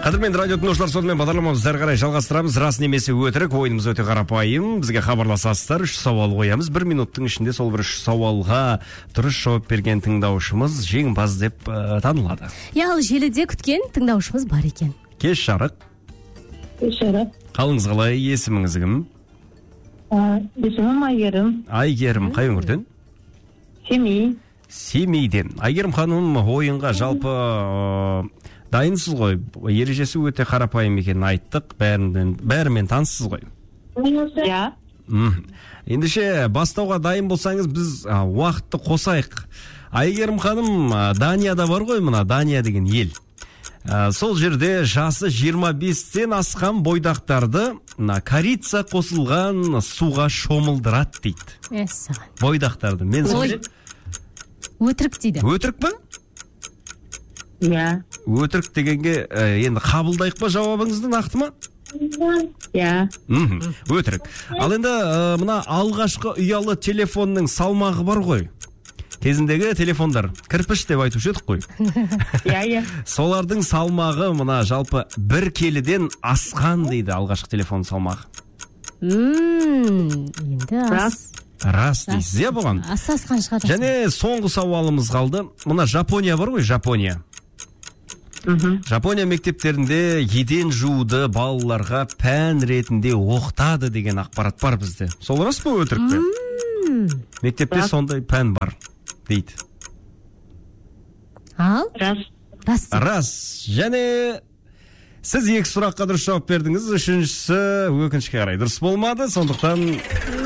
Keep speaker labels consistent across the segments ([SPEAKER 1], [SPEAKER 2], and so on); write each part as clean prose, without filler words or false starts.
[SPEAKER 1] Қадірменді радио тыңдаушылар, сонымен бағдарламамызды әрі қарай жалғастырамыз. Рас немесе өтірік, ойынымыз өте қарапайым. Бізге хабарласасыздар, 3 сауал қоямыз. 1 минуттың ішінде сол 3 сауалға дұрыс жауап берген тыңдаушымыз жеңімпаз деп танылады.
[SPEAKER 2] Ал желіде күткен тыңдаушымыз бар екен.
[SPEAKER 1] Кеш жарық.
[SPEAKER 3] Кеш жарық.
[SPEAKER 1] Қалыңыз қалай, есіміңіз кім?
[SPEAKER 3] Есімім Айгерім.
[SPEAKER 1] Айгерім, қай өңірден?
[SPEAKER 3] Семей.
[SPEAKER 1] Семейден. Айгерім ханым, ойынға жалпы дайынсыз ғой. Ережесі өте қарапайым екенін айттық. Бәрімен таныссыз ғой.
[SPEAKER 3] Иә.
[SPEAKER 1] Ендеше бастауға дайын болсаңыз, біз уақытты қосайық. Айгерім ханым, Данияда бар ғой, мына Дания деген ел. Сол жерде жасы 25-тен асқан бойдақтарды корица қосылған суға шомылдырады дейді. Бойдақтарды. Мен
[SPEAKER 2] Өтірік дейді.
[SPEAKER 1] Өтірік па?
[SPEAKER 3] Иә.
[SPEAKER 1] Өтірік дегенге енді қабылдайық па жауабыңызды, нақты ма?
[SPEAKER 3] Иә.
[SPEAKER 1] Өтірік. Ал енді мына алғашқы ұялы телефонның салмағы бар ғой. Кезіндегі телефондар кірпіш деп айтушы едік қой.
[SPEAKER 3] Иә.
[SPEAKER 1] Солардың салмағы мына жалпы 1 келіден асқан дейді алғашқы телефон салмағы.
[SPEAKER 2] Енді
[SPEAKER 1] Рас дейсіз, иә бұған?
[SPEAKER 2] Асқан шығар.
[SPEAKER 1] Және соңғы сауалымыз қалды. Мына Жапония бар ғой, Жапония. Жапония мектептерінде еден жууды балаларға пән ретінде оқытады деген ақпарат бар бізде. Сол рас па, өтірік пе? Мектепте сондай пән бар дейді.
[SPEAKER 2] Ал?
[SPEAKER 1] Рас. Және сіз 2 сұраққа дұрыс жауап бердіңіз, 3-шісі өкінішке қарай дұрыс болмады. Сондықтан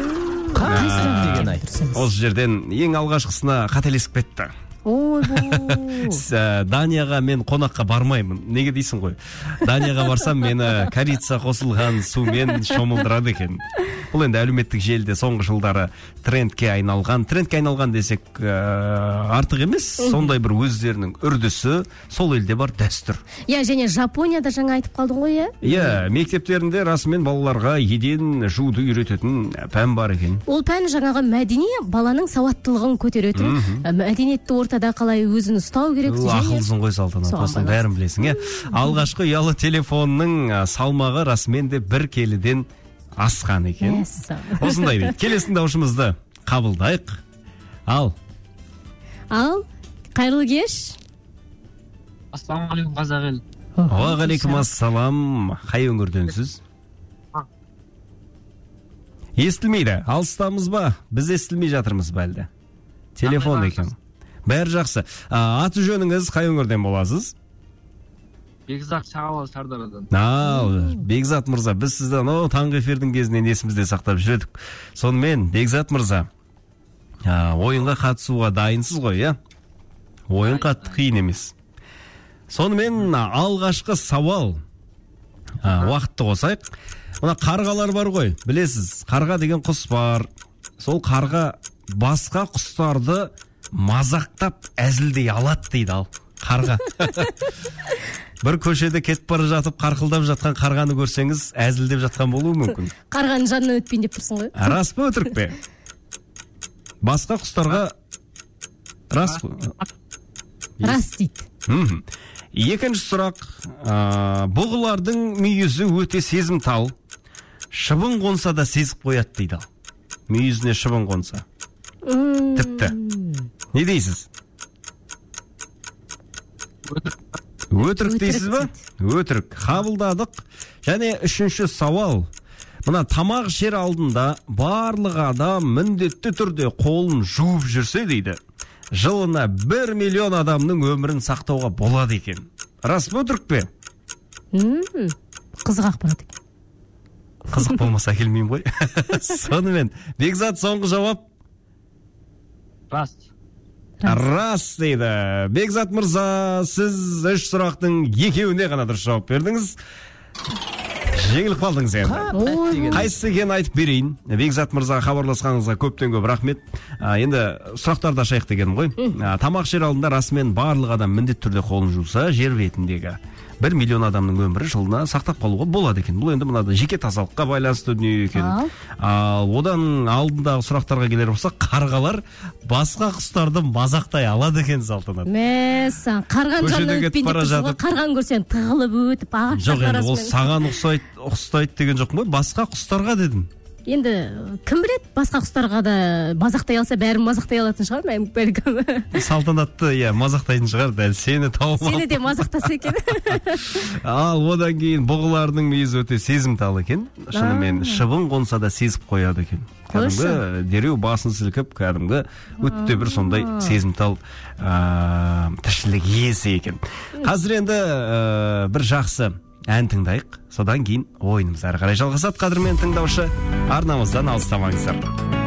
[SPEAKER 1] осы жерден ең алғашқысына қателесіп кетті. Данияға мен қонаққа бармаймын. Неге дейсің ғой? Данияға барсам мені корица қосылған сумен шомылдырады екен. Бұл енді әлеуметтік желіде соңғы жылдары трендке айналған десек артық емес. Сондай бір өздерінің үрдісі, сол елде бар дәстүр.
[SPEAKER 2] Иә, және Жапонияда жаңа айтып қалдың ғой, иә?
[SPEAKER 1] Иә, мектептерінде расымен балаларға еден жууды үйрететін пән бар екен.
[SPEAKER 2] Ол пән жаңағы мәдени баланың сауаттылығын көтеретін, мәдениетті ортада қалай өзін ұстау керек.
[SPEAKER 1] Ақылсың ғой, Салтанат, осының бәрін білесің, иә? Алғашқы ұялы телефонның салмағы расымен де 1 келіден асқан екен. Осындай дейді. Келесі тыңдаушымызды қабылдайық. Ал,
[SPEAKER 2] қайырлы кеш.
[SPEAKER 4] Ассалаумағалейкум, қазақ ел.
[SPEAKER 1] Уағалейкум ассалам. Қай өңірденсіз? Естілмейді. Алыстамыз ба? Біз естілмей жатырмыз ба әлде? Телефон екен. Бәрі жақсы. Аты жөніңіз қай өңірден боласыз?
[SPEAKER 4] Бекзат Шағалау Шардарадан.
[SPEAKER 1] Бекзат мырза, біз сізді таңғы эфирдің кезінен есімізде сақтап жүредік. Сонымен, Бекзат мырза, ойынға қатысуға дайынсыз ғой, иә? Ойын қатты қиын емес. Сонымен, алғашқы сауал, уақытты қосайық. Мына қарғалар бар ғой, білесіз, қарға деген құс бар. Сол қарға басқа құстарды мазақтап әзілдей алады дейді, ал қарға. Бір көшеде кетіп бара жатып, қарқылдап жатқан қарғаны көрсеңіз, әзілдеп жатқан болуы мүмкін.
[SPEAKER 2] Қарғаның жанынан өтпейін деп тұрсың ғой.
[SPEAKER 1] Рас па, өтірік пе? Басқа құстарға рас қой.
[SPEAKER 2] Рас дейді.
[SPEAKER 1] Екінші сұрақ, бұғылардың мүйізі өте сезімтал. Шыбын қонса да сезіп қояды дейді. Мүйізіне шыбын қонса. Тіпті. Не дейсіз? Өтірік дейсіз ба? Өтірік. Қабылдадық. Және 3-ші сауал. Мына тамақ ішер алдында барлық адам міндетті түрде қолын жуып жүрсе дейді, жылына 1 миллион адамның өмірін сақтауға болады екен. Рас па, өтірік пе?
[SPEAKER 2] Қызық ақпарат екен.
[SPEAKER 1] Қызық болмаса келмеймін ғой. Сонымен, Бекзат, соңғы жауап? Рас дейді. Бекзат мырза, сіз 3 сұрақтың 2-еуіне ғана дұрыс жауап бердіңіз. Жеңіліп қалдыңыз енді. Қайсысы екенін айтып берейін. Бекзат мырза, хабарласқаныңызға көптен көп рахмет. Енді сұрақтарды ашайық дегенім ғой. Тамақ ішер алдында расымен барлық адам міндетті түрде қолын жуса, жер бетіндегі 1 миллион адамның өмірі жылына сақтап қалуға болады екен. Бұл енді мынада жеке тазалыққа байланысты дүние екен. Ал одан алдындағы сұрақтарға келер болсақ, қарғалар басқа құстарды мазақтай алады екен, Салтанат.
[SPEAKER 2] Мәссаған, қарған жанынан өтпейін деп тұрсың ғой, қарған көрсең тығылып өтіп ағаштардың арасымен.
[SPEAKER 1] Жоқ, енді ол саған ұқсайды деген жоқ қой, басқа құстарға дедім.
[SPEAKER 2] Енді кім біледі, басқа құстарға да мазақтай алса бәрін мазақтай алатын шығар бәлкім.
[SPEAKER 1] Салтанатты мазақтайтын шығар, дәл сені тауып алып.
[SPEAKER 2] Сені де мазақтаса екен.
[SPEAKER 1] Ал одан кейін бұғылардың мүйізі өте сезімтал екен. Шынымен шыбын қонса да сезіп қояды екен. Кәдімгі дереу басын сілкіп, кәдімгі өтте бір сондай сезімтал тіршілік иесі екен. Қазір енді бір жақсы ән тыңдайық, содан кейін ойынымыз әрі қарай жалғасады. Қадірмен тыңдаушы, арнамыздан алыстамаңыздар.